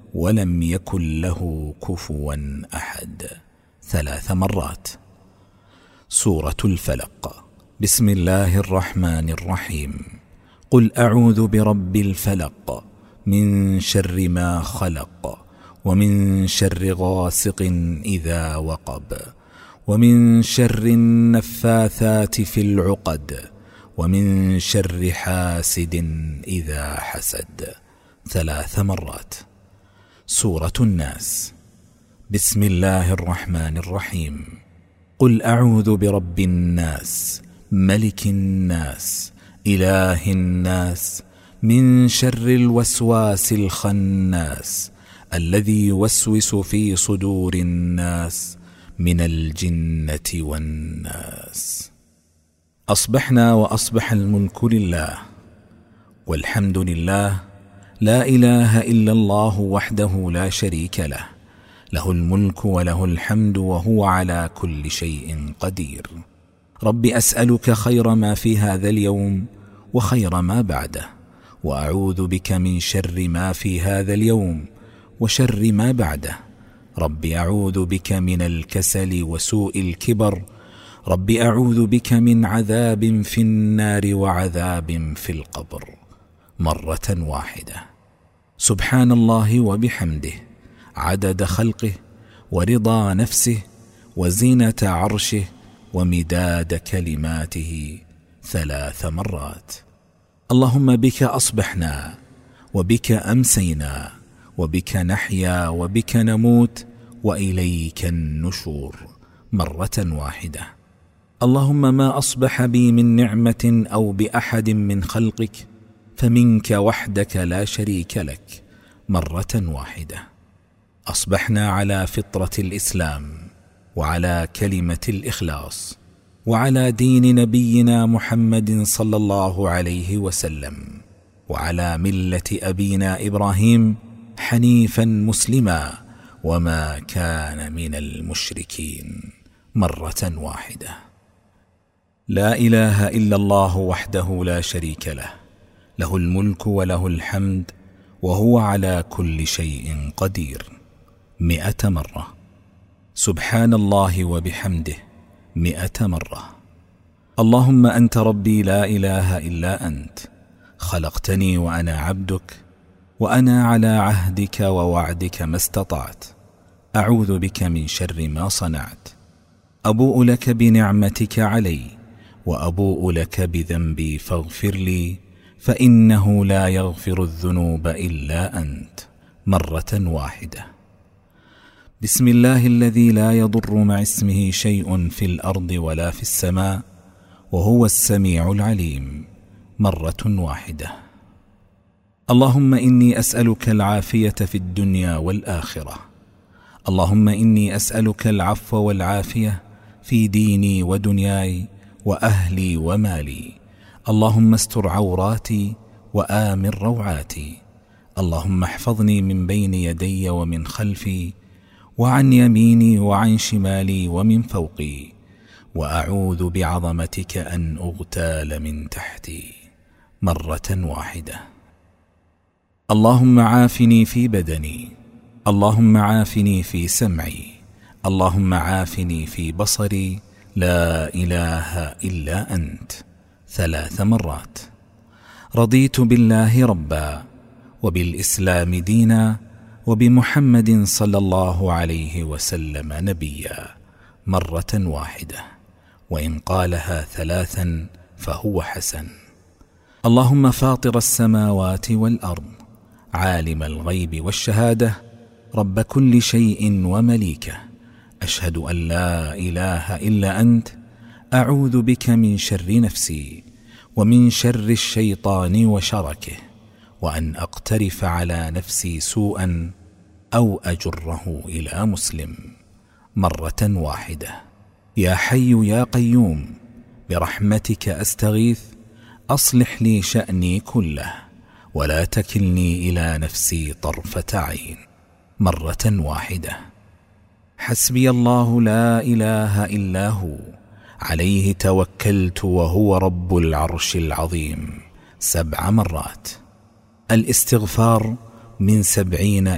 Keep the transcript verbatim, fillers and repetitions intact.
ولم يكن له كفوا أحد ثلاث مرات. سورة الفلق. بسم الله الرحمن الرحيم. قل أعوذ برب الفلق من شر ما خلق ومن شر غاسق إذا وقب ومن شر النفاثات في العقد ومن شر حاسد إذا حسد ثلاث مرات. سورة الناس. بسم الله الرحمن الرحيم. قل أعوذ برب الناس ملك الناس إله الناس من شر الوسواس الخناس الذي يوسوس في صدور الناس من الجنة والناس. أصبحنا وأصبح الملك لله والحمد لله، لا إله إلا الله وحده لا شريك له، له الملك وله الحمد وهو على كل شيء قدير. رب أسألك خير ما في هذا اليوم وخير ما بعده، وأعوذ بك من شر ما في هذا اليوم وشر ما بعده. رب أعوذ بك من الكسل وسوء الكبر. رب أعوذ بك من عذاب في النار وعذاب في القبر مرة واحدة. سبحان الله وبحمده عدد خلقه ورضا نفسه وزينة عرشه ومداد كلماته ثلاث مرات. اللهم بك أصبحنا وبك أمسينا وبك نحيا وبك نموت وإليك النشور مرة واحدة. اللهم ما أصبح بي من نعمة أو بأحد من خلقك فمنك وحدك لا شريك لك مرة واحدة. أصبحنا على فطرة الإسلام وعلى كلمة الإخلاص وعلى دين نبينا محمد صلى الله عليه وسلم وعلى ملة أبينا إبراهيم حنيفا مسلما وما كان من المشركين مرة واحدة. لا إله إلا الله وحده لا شريك له، له الملك وله الحمد وهو على كل شيء قدير مئة مرة. سبحان الله وبحمده مئة مرة. اللهم أنت ربي لا إله إلا أنت، خلقتني وأنا عبدك وأنا على عهدك ووعدك ما استطعت. أعوذ بك من شر ما صنعت. أبوء لك بنعمتك علي وأبوء لك بذنبي فاغفر لي، فإنه لا يغفر الذنوب إلا أنت مرة واحدة. بسم الله الذي لا يضر مع اسمه شيء في الأرض ولا في السماء وهو السميع العليم مرة واحدة. اللهم إني أسألك العافية في الدنيا والآخرة. اللهم إني أسألك العفو والعافية في ديني ودنياي وأهلي ومالي. اللهم استر عوراتي وآمن روعاتي. اللهم احفظني من بين يدي ومن خلفي وعن يميني وعن شمالي ومن فوقي، وأعوذ بعظمتك أن أغتال من تحتي مرة واحدة. اللهم عافني في بدني. اللهم عافني في سمعي. اللهم عافني في بصري. لا إله إلا أنت ثلاث مرات. رضيت بالله ربا وبالإسلام دينا وبمحمد صلى الله عليه وسلم نبيا مرة واحدة، وإن قالها ثلاثا فهو حسن. اللهم فاطر السماوات والأرض عالم الغيب والشهادة رب كل شيء ومليكه، أشهد أن لا إله إلا أنت. أعوذ بك من شر نفسي ومن شر الشيطان وشركه، وأن أقترف على نفسي سوءا أو أجره إلى مسلم مرة واحدة. يا حي يا قيوم برحمتك أستغيث، أصلح لي شأني كله ولا تكلني إلى نفسي طرفة عين مرة واحدة. حسبي الله لا إله إلا هو، عليه توكلت وهو رب العرش العظيم سبع مرات. الاستغفار من سبعين